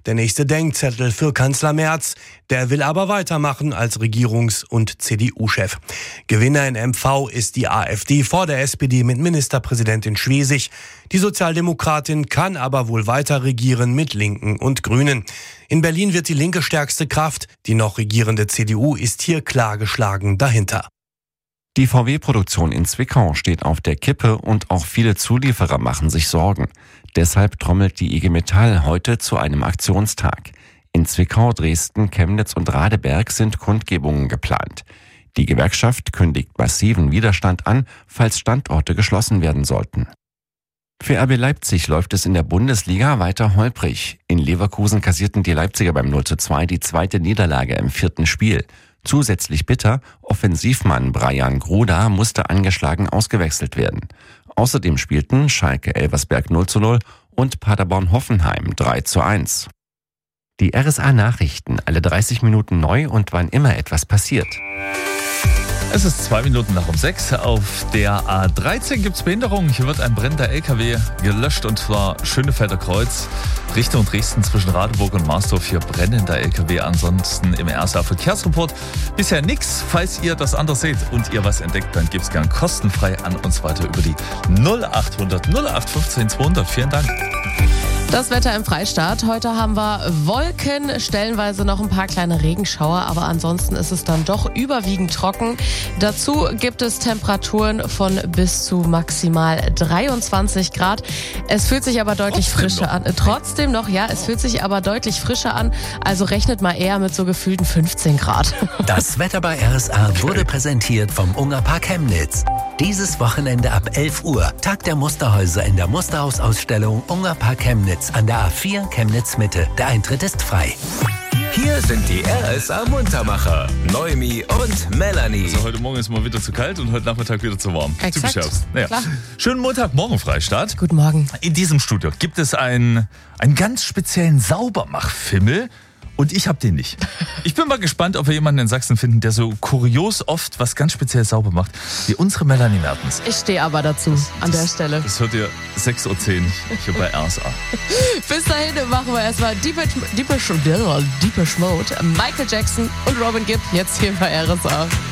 der nächste Denkzettel für Kanzler Merz. Der will aber weitermachen als Regierungs- und CDU-Chef. Gewinner in MV ist die AfD vor der SPD mit Ministerpräsidentin Schwesig. Die Sozialdemokratin kann aber wohl weiter regieren mit Linken und Grünen. In Berlin wird die Linke stärkste Kraft. Die noch regierende CDU ist hier klar geschlagen dahinter. Die VW-Produktion in Zwickau steht auf der Kippe und auch viele Zulieferer machen sich Sorgen. Deshalb trommelt die IG Metall heute zu einem Aktionstag. In Zwickau, Dresden, Chemnitz und Radeberg sind Kundgebungen geplant. Die Gewerkschaft kündigt massiven Widerstand an, falls Standorte geschlossen werden sollten. Für RB Leipzig läuft es in der Bundesliga weiter holprig. In Leverkusen kassierten die Leipziger beim 0:2 die zweite Niederlage im 4. Spiel. Zusätzlich bitter, Offensivmann Brian Gruda musste angeschlagen ausgewechselt werden. Außerdem spielten Schalke Elversberg 0:0 und Paderborn Hoffenheim 3:1. Die RSA-Nachrichten, alle 30 Minuten neu und wann immer etwas passiert. Es ist 2 Minuten nach 6. Auf der A13 gibt es Behinderungen. Hier wird ein brennender LKW gelöscht und zwar Schönefelder Kreuz, Richtung Dresden zwischen Radeburg und Marsdorf. Hier brennender LKW. Ansonsten im RSA-Verkehrsreport bisher nichts. Falls ihr das anders seht und ihr was entdeckt, dann gebt es gern kostenfrei an uns weiter über die 0800 0815 200. Vielen Dank. Das Wetter im Freistaat. Heute haben wir Wolken, stellenweise noch ein paar kleine Regenschauer, aber ansonsten ist es dann doch überwiegend trocken. Dazu gibt es Temperaturen von bis zu maximal 23 Grad. Es fühlt sich aber deutlich frischer an. Trotzdem noch, ja, es fühlt sich aber deutlich frischer an. Also rechnet mal eher mit so gefühlten 15 Grad. Das Wetter bei RSA wurde präsentiert vom Ungerpark Chemnitz. Dieses Wochenende ab 11 Uhr, Tag der Musterhäuser in der Musterhausausstellung Ungerpark Chemnitz an der A4 Chemnitz Mitte. Der Eintritt ist frei. Hier sind die RSA Muntermacher, Noemi und Melanie. Also heute Morgen ist mal wieder zu kalt und heute Nachmittag wieder zu warm. Exakt. Typisch Herbst. Ja. Schönen Montagmorgen, Freistaat. Guten Morgen. In diesem Studio gibt es einen ganz speziellen Saubermachfimmel. Und ich habe den nicht. Ich bin mal gespannt, ob wir jemanden in Sachsen finden, der so kurios oft was ganz speziell sauber macht, wie unsere Melanie Mertens. Ich stehe aber dazu an der Stelle. Das hört ihr 6:10 Uhr hier bei RSA. Bis dahin machen wir erstmal Deepish Mode, Michael Jackson und Robin Gibb jetzt hier bei RSA.